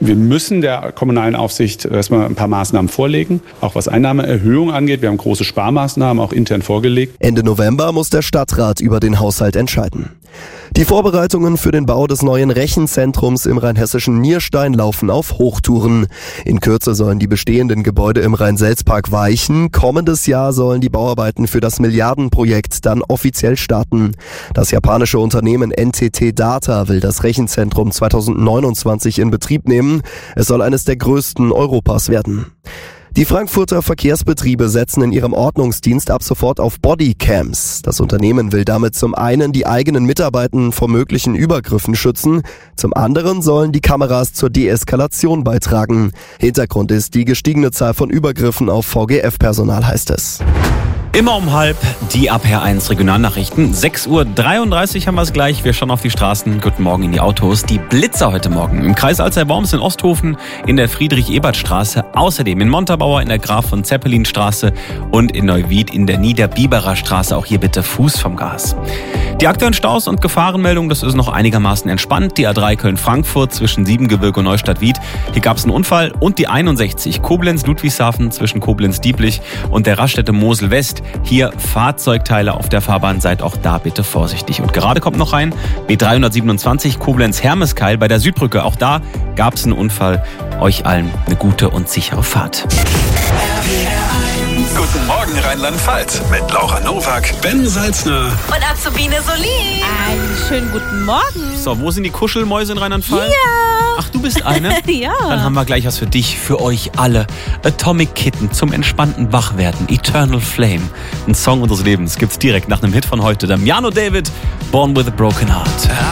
Wir müssen der kommunalen Aufsicht erstmal ein paar Maßnahmen vorlegen, auch was Einnahmeerhöhung angeht. Wir haben große Sparmaßnahmen auch intern vorgelegt. Ende November muss der Stadtrat über den Haushalt entscheiden. Die Vorbereitungen für den Bau des neuen Rechenzentrums im rheinhessischen Nierstein laufen auf Hochtouren. In Kürze sollen die bestehenden Gebäude im Rhein-Selz-Park weichen. Kommendes Jahr sollen die Bauarbeiten für das Milliardenprojekt dann offiziell starten. Das japanische Unternehmen NTT Data will das Rechenzentrum 2029 in Betrieb nehmen. Es soll eines der größten Europas werden. Die Frankfurter Verkehrsbetriebe setzen in ihrem Ordnungsdienst ab sofort auf Bodycams. Das Unternehmen will damit zum einen die eigenen Mitarbeiter vor möglichen Übergriffen schützen, zum anderen sollen die Kameras zur Deeskalation beitragen. Hintergrund ist die gestiegene Zahl von Übergriffen auf VGF-Personal, heißt es. Immer um 12:30 die Ab HR1 Regionalnachrichten. 6:33 Uhr haben wir es gleich. Wir schauen auf die Straßen. Guten Morgen in die Autos. Die Blitzer heute Morgen im Kreis Alzey-Worms in Osthofen, in der Friedrich-Ebert-Straße. Außerdem in Montabaur in der Graf-von-Zeppelin-Straße und in Neuwied in der Niederbiberer Straße. Auch hier bitte Fuß vom Gas. Die aktuellen Staus und Gefahrenmeldungen, das ist noch einigermaßen entspannt. Die A3 Köln-Frankfurt zwischen Siebengebirge und Neustadt-Wied. Hier gab es einen Unfall. Und die 61 Koblenz-Ludwigshafen zwischen Koblenz-Dieblich und der Raststätte Mosel-West. Hier Fahrzeugteile auf der Fahrbahn, seid auch da bitte vorsichtig. Und gerade kommt noch rein, B327 Koblenz-Hermeskeil bei der Südbrücke. Auch da gab es einen Unfall. Euch allen eine gute und sichere Fahrt. Guten Morgen Rheinland-Pfalz mit Laura Nowak, Ben Salzner und Azubine Solin. Einen schönen guten Morgen. So, wo sind die Kuschelmäuse in Rheinland-Pfalz? Ja. Ach, du bist eine? Ja. Dann haben wir gleich was für dich, für euch alle. Atomic Kitten zum entspannten Wachwerden. Eternal Flame. Ein Song unseres Lebens gibt's direkt nach einem Hit von heute. Damiano David, Born with a Broken Heart.